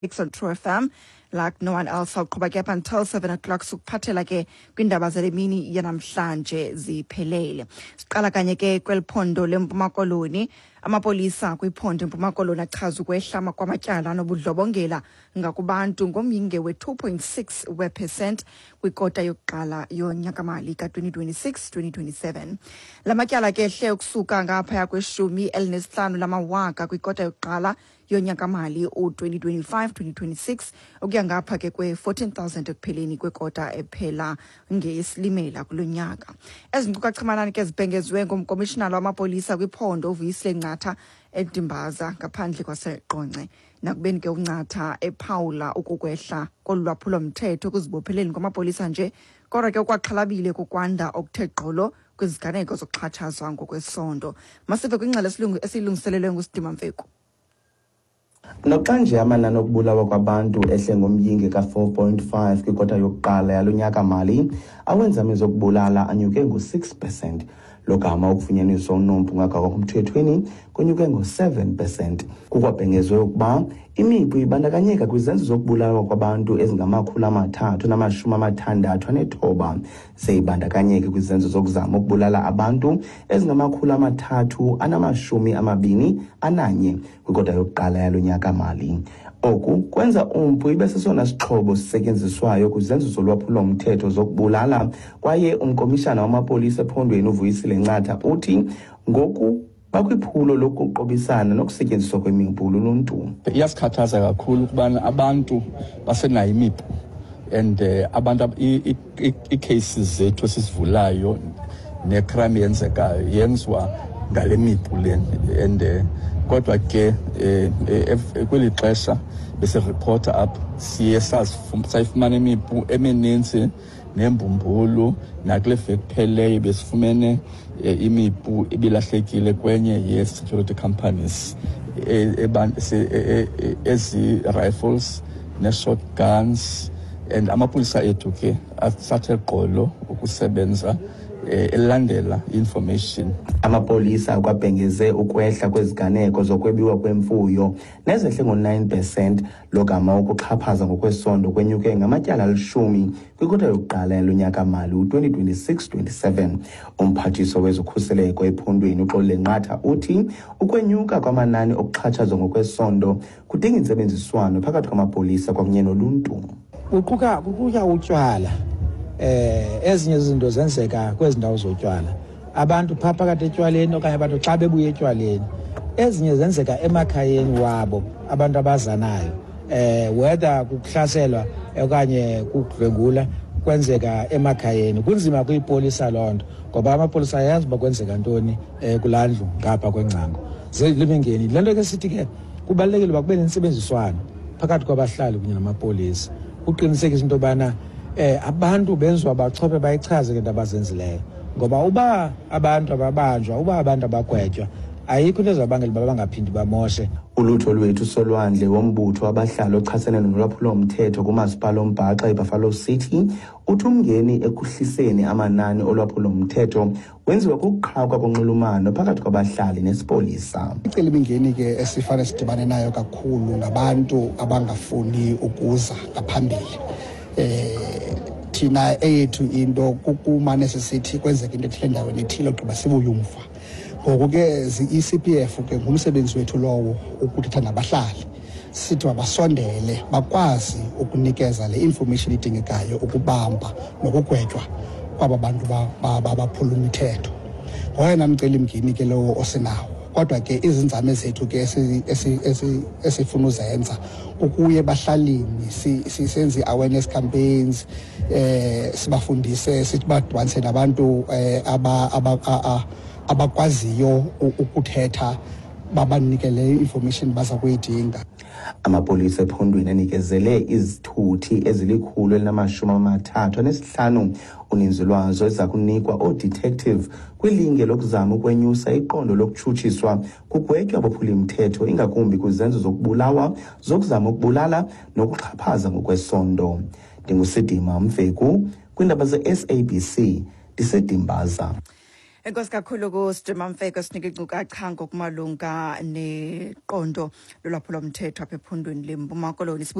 on True FM, like no one else. I'll come back up until 7 o'clock. Sukuphathela ke kwindaba zalemini yanamhlanje ziphelele. Siqala kanye ke kweliphondo leMpuma Koloni. Amapolisa kwiphondo eMpuma Koloni achaza ukwehlama kwamatyala nobudlobongela ngakubantu ngomyinge we-2.6% kwikota yokuqala yonyakamali ka-2026-2027. Lamatyala ke ehle ukusuka ngaphaya kwe-15 lamawaka kwikota yokuqala yonyakamali u-2025-2026 ukuya ngapha ke kwe-14,000 ekupheleni kwekota ephela ngeyeSilimela kulo nyaka. Ezinkcukacha ke zibhengezwe ngumkomishinala wamapolisa kwiphondo uVuyisile Nqatha eDimbaza ngaphandle kwaseQonce nakubeni ke uNqatha ephawula ukukwehla kolwaphulo mthetho kuzibopheleni kwamapolisa nje kodwa ke kwaxhalabile kokwanda okuthe gqolo kwiziganeko zokuxhatshazwa ngokwesondo. Masive kwingxelo esilungiselelwe nguSidima Mfeku. Noxa nje amanani okubulawa kwabantu ehle ngomyinge ka-4.5 kwikota yokuqala yalo nyaka mali awenza mizokubulala anyuke ngo-6%. Lo gama okufunyaniswa unompu ngakumthethweni konyuke ngo-7%. Kukwabhengezwe ukuba imipu ibandakanyeka kwizenzo zokubulawa kwabantu ezingama-369 seyibandakanyeke kwizenzo zokuzama ukubulala abantu ezingama-321 kwikota yokuqala yalo nyaka mali. Oku kwenza umpu ibe sesona sixhobo sisetyenziswayo kwizenzo zolwaphulo mthetho zokubulala kwaye umkomishana wamapolisa ephondweni uVuyisile Nqatha uthi ngoku bakwiphulo lokuqobisana nokusetyenziswa kwemipu luluntu. Iyasikhathaza kakhulu ukubana abantu basenayo imipu and abantu i-cases zethu esizivulayo ne-crime yenzekayo yenziwa ngale mipu le and kodwa ke kweli xesha bese-reporter up siye sayifumana imipu emininzi nembumbulu nakule veki pheleyo besifumene imipu ebilahlekile kwenye ye-security companies ezi-rifles ne-shotguns and amapolisa ethu ke athathe gqolo ukusebenza elandela information. Amapolisa akwabhengeze ukwehla kweziganeko zokwebiwa kwemfuyo nezehle ngo-9%. Lo gama ukuxhaphaza ngokwesondo kwenyuke ngamatyala 10 kwikota yokuqala yalo nyaka mali u-2026-27. Umphathiswa wezokhuseleko ephondweni uXolile Nqatha uthi ukwenyuka kwamanani okuxhatshazwa ngokwesondo kudinga intsebenziswano phakathi kwamapolisa kwakunye noluntu. Kuquka utywala. Ezinye izinto zenzeka kwezi ndawo zotywala. Abantu phakathi etywaleni okanye abantu xa bebuye etywaleni. Ezinye zenzeka emakhayeni wabo abantu abazanayo. Whether kuhlaselwa okanye kudlwengula kwenzeka emakhayeni. Kunzima kuyipolisa lonto ngoba amapolisa ayazi uba kwenzeka ntoni kulandlu ngapha kwengcango. Zelimingeni lento ke sithi ke kubalekile uba kube nensebenziswano phakathi kwabahlali kunye namapolisa. Uqinisekisa into bana abantu benziwa bachophe bayichaze ke abazenzileyo ngoba uba abantu ababanjwa uba abantu abagwetywa ayikho into ezabangela uba bangaphindi bamoshe. Ulutho lwethu solwandle wombutho abahlali ochasene nolwaphulo mthetho kumasipala oMbaxa eBuffalo City uthi umngeni ekuhliseni amanani olwaphulo mthetho wenziwa kukuqhawuka konxulumano phakathi kwabahlali nesipolisa. Imicelimingeni ke esifane sidibane nayo kakhulu ngabantu abangafuni ukuza ngaphambili. Thina eyethu into kukumane sisithi kwenzeka into ethile endaweni ethile ogqiba sibuye umva. Ngoku ke i-CPF ke ngumsebenzi wethu lowo ukuthetha nabahlali sithi mabasondele bakwazi ukunikeza le information idingekayo ukubamba nokugwetywa kwaba bantu baphula imithetho. Ngoyena mcelimngeni ke lowo osinawo. Kodwa ke izinzame zethu ke esifuna uzenza ukuye bahlalini sisenze awareness campaigns sibafundise sithi badibanise nabantu abakwaziyo ukuthetha babanikele information baza kuyidinga. Amapolisa ephondweni anikezele izithuthi ezili-135 uninzi lwazo eza kunikwa oodetective kwilinge lokuzama ukwenyusa iqondo lokutshutshiswa kugwetywa abaphuli mthetho ingakumbi kwizenzo zokubulawa zokuzama ukubulala nokuxhaphaza ngokwesondo. NdinguSidima Mfeku kwindaba ze-SABC ndiseDimbaza. Enkosi kakhulu kuStima Mfeko sinike inkcukacha ngokumalunga neqondo lolwaphulomthetho apha ephondweni leMpuma Koloni.